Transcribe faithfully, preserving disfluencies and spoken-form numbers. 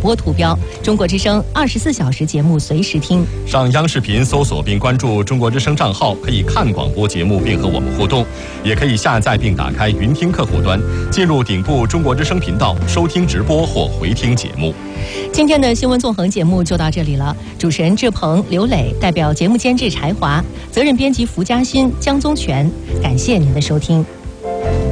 播图标。中国之声二十四小时节目随时听。 上央视频搜索并关注中国之声账号，可以看广播节目并和我们互动，也可以下载并打开云听客户端，进入顶部中国之声频道收听直播或回听节目。 今天的新闻纵横节目就到这里了。主持人志鹏、刘磊，代表节目监制柴华，责任编辑符嘉欣、江宗全，感谢您的收听。